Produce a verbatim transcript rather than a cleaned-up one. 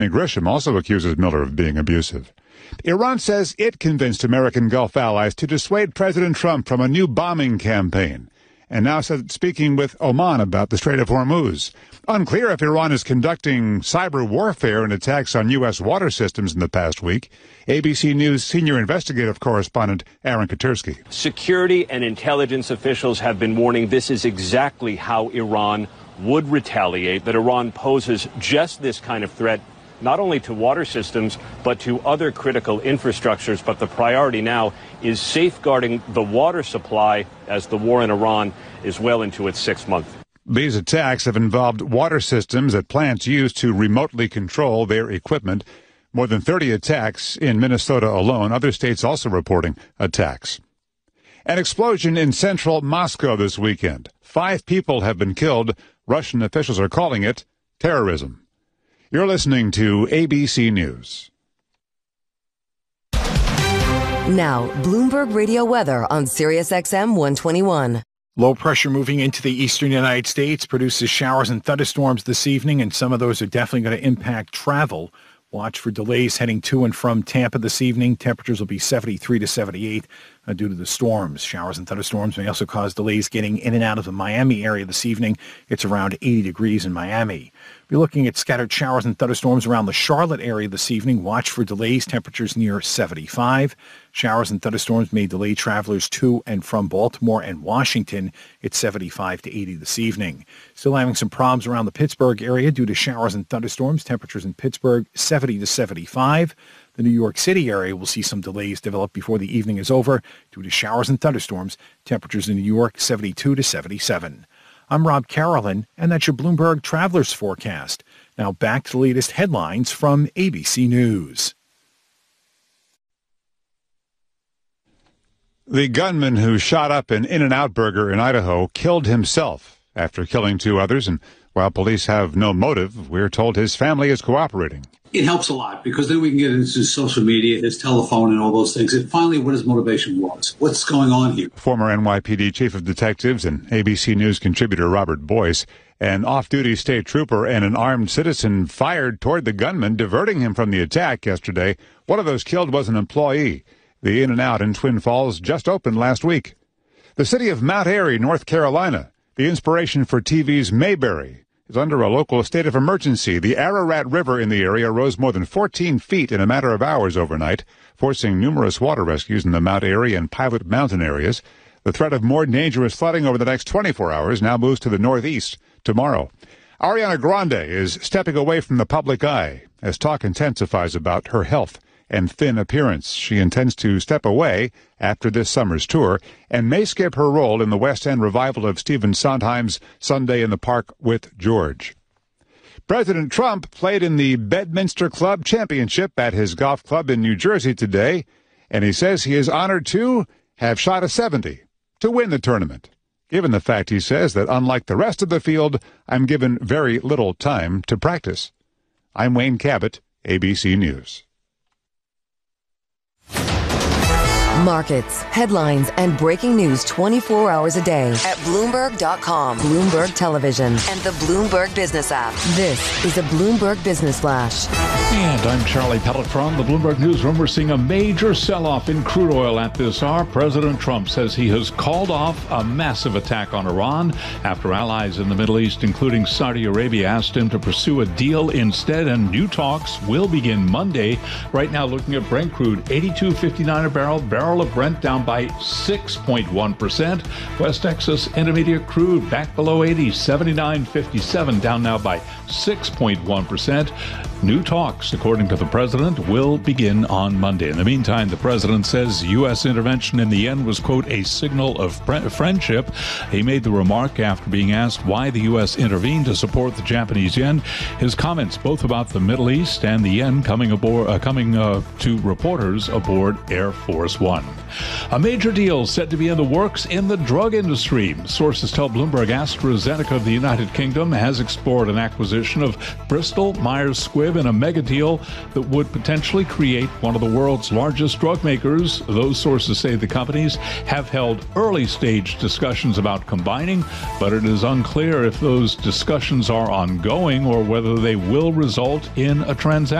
Grisham also accuses Miller of being abusive. Iran says it convinced American Gulf allies to dissuade President Trump from a new bombing campaign, and now says it's speaking with Oman about the Strait of Hormuz. Unclear if Iran is conducting cyber warfare and attacks on U S water systems in the past week. A B C News senior investigative correspondent Aaron Katersky. Security and intelligence officials have been warning this is exactly how Iran would retaliate, that Iran poses just this kind of threat not only to water systems, but to other critical infrastructures. But the priority now is safeguarding the water supply as the war in Iran is well into its sixth month. These attacks have involved water systems that plants use to remotely control their equipment. More than thirty attacks in Minnesota alone. Other states also reporting attacks. An explosion in central Moscow this weekend. Five people have been killed. Russian officials are calling it terrorism. You're listening to A B C News. Now, Bloomberg Radio weather on Sirius X M one twenty-one. Low pressure moving into the eastern United States produces showers and thunderstorms this evening, and some of those are definitely going to impact travel. Watch for delays heading to and from Tampa this evening. Temperatures will be seventy-three to seventy-eight uh, due to the storms. Showers and thunderstorms may also cause delays getting in and out of the Miami area this evening. It's around eighty degrees in Miami. We're looking at scattered showers and thunderstorms around the Charlotte area this evening. Watch for delays. Temperatures near seventy-five. Showers and thunderstorms may delay travelers to and from Baltimore and Washington. It's seventy-five to eighty this evening. Still having some problems around the Pittsburgh area due to showers and thunderstorms. Temperatures in Pittsburgh seventy to seventy-five. The New York City area will see some delays develop before the evening is over due to showers and thunderstorms. Temperatures in New York seventy-two to seventy-seven. I'm Rob Carolyn, and that's your Bloomberg Travelers Forecast. Now back to the latest headlines from A B C News. The gunman who shot up an In-N-Out Burger in Idaho killed himself after killing two others, and while police have no motive, we're told his family is cooperating. It helps a lot because then we can get into social media, his telephone and all those things. And finally, what his motivation was. What's going on here? Former N Y P D Chief of Detectives and A B C News contributor Robert Boyce, an off-duty state trooper and an armed citizen fired toward the gunman, diverting him from the attack yesterday. One of those killed was an employee. The In-N-Out in Twin Falls just opened last week. The city of Mount Airy, North Carolina, the inspiration for T V's Mayberry, is under a local state of emergency. The Ararat River in the area rose more than fourteen feet in a matter of hours overnight, forcing numerous water rescues in the Mount Airy and Pilot Mountain areas. The threat of more dangerous flooding over the next twenty-four hours now moves to the northeast tomorrow. Ariana Grande is stepping away from the public eye as talk intensifies about her health and thin appearance. She intends to step away after this summer's tour and may skip her role in the West End revival of Stephen Sondheim's Sunday in the Park with George. President Trump played in the Bedminster Club Championship at his golf club in New Jersey today, and he says he is honored to have shot a seventy to win the tournament, given the fact, he says, that unlike the rest of the field, I'm given very little time to practice. I'm Wayne Cabot, A B C News. Markets, headlines, and breaking news twenty-four hours a day at Bloomberg dot com, Bloomberg Television, and the Bloomberg Business app. This is a Bloomberg Business Flash. And I'm Charlie Pellet from the Bloomberg Newsroom. We're seeing a major sell-off in crude oil at this hour. President Trump says he has called off a massive attack on Iran after allies in the Middle East, including Saudi Arabia, asked him to pursue a deal instead, and new talks will begin Monday. Right now, looking at Brent crude, eighty-two fifty-nine a barrel. Barrel of Brent down by six point one percent. West Texas Intermediate crude back below eighty, seventy-nine fifty-seven, down now by six point one percent. New talks, according to the president, will begin on Monday. In the meantime, the president says U S intervention in the end was, quote, a signal of friendship. He made the remark after being asked why the U S intervened to support the Japanese yen. His comments both about the Middle East and the yen coming aboard, uh, coming uh, to reporters aboard Air Force One. one. A major deal said to be in the works in the drug industry. Sources tell Bloomberg AstraZeneca of the United Kingdom has explored an acquisition of Bristol Myers Squibb in a mega deal that would potentially create one of the world's largest drug makers. Those sources say the companies have held early stage discussions about combining, but it is unclear if those discussions are ongoing or whether they will result in a transaction.